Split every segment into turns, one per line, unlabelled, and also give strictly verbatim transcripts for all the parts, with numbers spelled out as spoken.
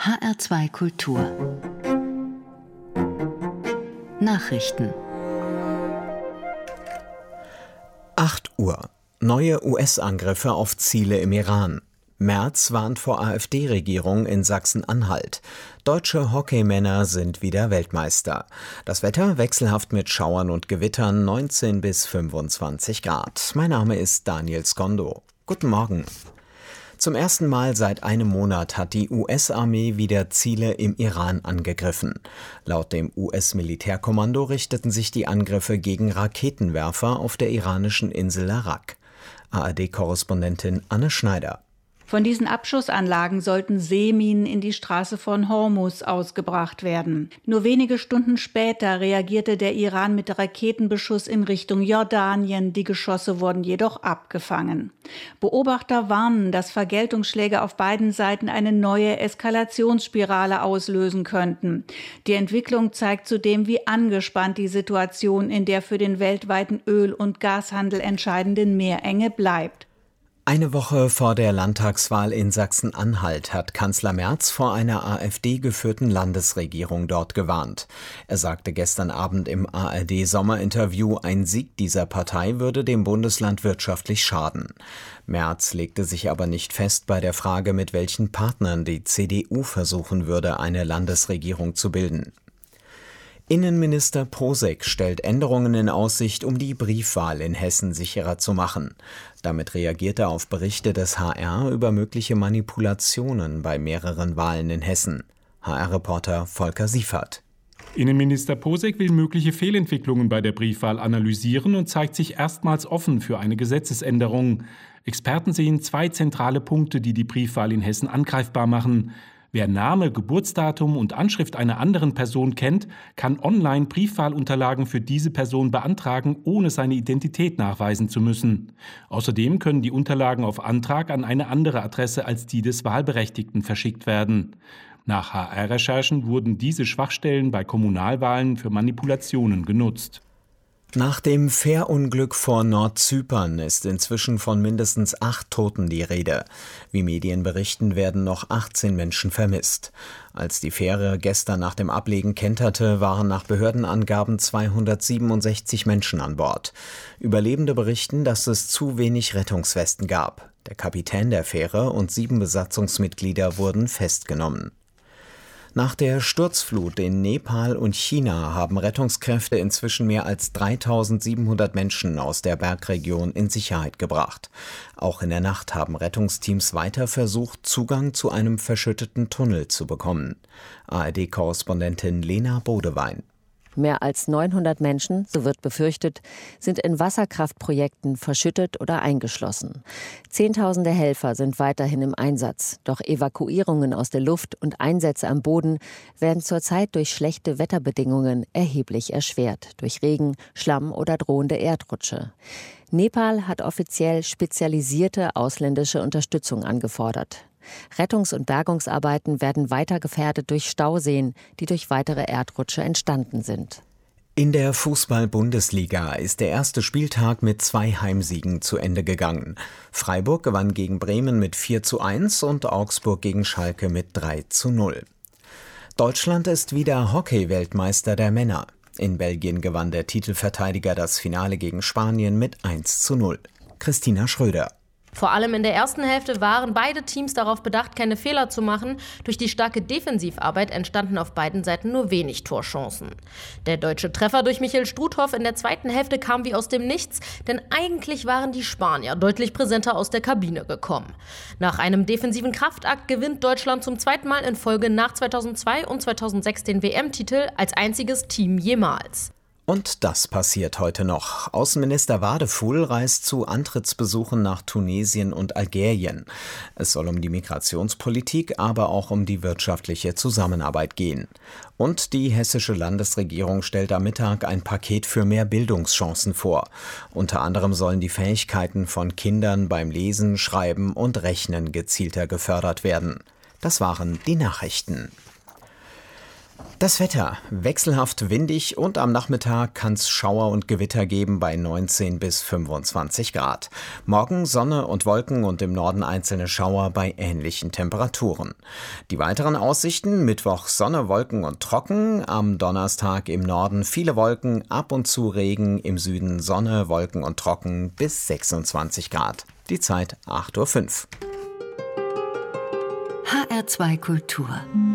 H R zwei Kultur Nachrichten.
acht Uhr. Neue U S-Angriffe auf Ziele im Iran. Merz warnt vor AfD-Regierung in Sachsen-Anhalt. Deutsche Hockeymänner sind wieder Weltmeister. Das Wetter wechselhaft mit Schauern und Gewittern, neunzehn bis fünfundzwanzig Grad. Mein Name ist Daniel Skondo. Guten Morgen. Zum ersten Mal seit einem Monat hat die U S-Armee wieder Ziele im Iran angegriffen. Laut dem U S-Militärkommando richteten sich die Angriffe gegen Raketenwerfer auf der iranischen Insel Arak. A R D-Korrespondentin Anne Schneider.
Von diesen Abschussanlagen sollten Seeminen in die Straße von Hormuz ausgebracht werden. Nur wenige Stunden später reagierte der Iran mit Raketenbeschuss in Richtung Jordanien. Die Geschosse wurden jedoch abgefangen. Beobachter warnen, dass Vergeltungsschläge auf beiden Seiten eine neue Eskalationsspirale auslösen könnten. Die Entwicklung zeigt zudem, wie angespannt die Situation in der für den weltweiten Öl- und Gashandel entscheidenden Meerenge bleibt.
Eine Woche vor der Landtagswahl in Sachsen-Anhalt hat Kanzler Merz vor einer AfD-geführten Landesregierung dort gewarnt. Er sagte gestern Abend im A R D-Sommerinterview, ein Sieg dieser Partei würde dem Bundesland wirtschaftlich schaden. Merz legte sich aber nicht fest bei der Frage, mit welchen Partnern die C D U versuchen würde, eine Landesregierung zu bilden. Innenminister Posek stellt Änderungen in Aussicht, um die Briefwahl in Hessen sicherer zu machen. Damit reagiert er auf Berichte des H R über mögliche Manipulationen bei mehreren Wahlen in Hessen. H R-Reporter Volker Siefert.
Innenminister Posek will mögliche Fehlentwicklungen bei der Briefwahl analysieren und zeigt sich erstmals offen für eine Gesetzesänderung. Experten sehen zwei zentrale Punkte, die die Briefwahl in Hessen angreifbar machen. Wer Name, Geburtsdatum und Anschrift einer anderen Person kennt, kann online Briefwahlunterlagen für diese Person beantragen, ohne seine Identität nachweisen zu müssen. Außerdem können die Unterlagen auf Antrag an eine andere Adresse als die des Wahlberechtigten verschickt werden. Nach H R-Recherchen wurden diese Schwachstellen bei Kommunalwahlen für Manipulationen genutzt.
Nach dem Fährunglück vor Nordzypern ist inzwischen von mindestens acht Toten die Rede. Wie Medien berichten, werden noch achtzehn Menschen vermisst. Als die Fähre gestern nach dem Ablegen kenterte, waren nach Behördenangaben zweihundertsiebenundsechzig Menschen an Bord. Überlebende berichten, dass es zu wenig Rettungswesten gab. Der Kapitän der Fähre und sieben Besatzungsmitglieder wurden festgenommen. Nach der Sturzflut in Nepal und China haben Rettungskräfte inzwischen mehr als dreitausendsiebenhundert Menschen aus der Bergregion in Sicherheit gebracht. Auch in der Nacht haben Rettungsteams weiter versucht, Zugang zu einem verschütteten Tunnel zu bekommen. A R D-Korrespondentin Lena Bodewein.
Mehr als neunhundert Menschen, so wird befürchtet, sind in Wasserkraftprojekten verschüttet oder eingeschlossen. Zehntausende Helfer sind weiterhin im Einsatz. Doch Evakuierungen aus der Luft und Einsätze am Boden werden zurzeit durch schlechte Wetterbedingungen erheblich erschwert. Durch Regen, Schlamm oder drohende Erdrutsche. Nepal hat offiziell spezialisierte ausländische Unterstützung angefordert. Rettungs- und Bergungsarbeiten werden weiter gefährdet durch Stauseen, die durch weitere Erdrutsche entstanden sind.
In der Fußball-Bundesliga ist der erste Spieltag mit zwei Heimsiegen zu Ende gegangen. Freiburg gewann gegen Bremen mit vier zu eins und Augsburg gegen Schalke mit drei zu null. Deutschland ist wieder Hockey-Weltmeister der Männer. In Belgien gewann der Titelverteidiger das Finale gegen Spanien mit eins zu null. Christina Schröder.
Vor allem in der ersten Hälfte waren beide Teams darauf bedacht, keine Fehler zu machen. Durch die starke Defensivarbeit entstanden auf beiden Seiten nur wenig Torchancen. Der deutsche Treffer durch Michael Struthoff in der zweiten Hälfte kam wie aus dem Nichts, denn eigentlich waren die Spanier deutlich präsenter aus der Kabine gekommen. Nach einem defensiven Kraftakt gewinnt Deutschland zum zweiten Mal in Folge nach zweitausendzwei und zweitausendsechs den W M-Titel als einziges Team jemals.
Und das passiert heute noch. Außenminister Wadefuhl reist zu Antrittsbesuchen nach Tunesien und Algerien. Es soll um die Migrationspolitik, aber auch um die wirtschaftliche Zusammenarbeit gehen. Und die hessische Landesregierung stellt am Mittag ein Paket für mehr Bildungschancen vor. Unter anderem sollen die Fähigkeiten von Kindern beim Lesen, Schreiben und Rechnen gezielter gefördert werden. Das waren die Nachrichten. Das Wetter: wechselhaft windig und am Nachmittag kann es Schauer und Gewitter geben bei neunzehn bis fünfundzwanzig Grad. Morgen Sonne und Wolken und im Norden einzelne Schauer bei ähnlichen Temperaturen. Die weiteren Aussichten: Mittwoch Sonne, Wolken und trocken, am Donnerstag im Norden viele Wolken, ab und zu Regen, im Süden Sonne, Wolken und trocken bis sechsundzwanzig Grad. Die Zeit acht Uhr fünf.
H R zwei Kultur.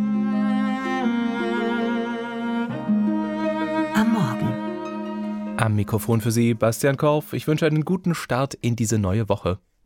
Am Morgen.
Am Mikrofon für Sie Bastian Korf. Ich wünsche einen guten Start in diese neue Woche.